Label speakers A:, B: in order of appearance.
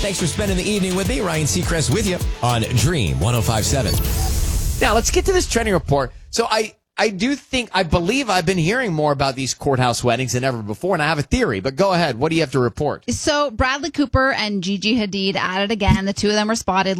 A: Thanks for spending the evening with me. Ryan Seacrest with you on Dream 105.7. Now, let's get to this trending report. So I believe I've been hearing more about these courthouse weddings than ever before, and I have a theory. But go ahead. What do you have to report?
B: So Bradley Cooper and Gigi Hadid at it again. The two of them were spotted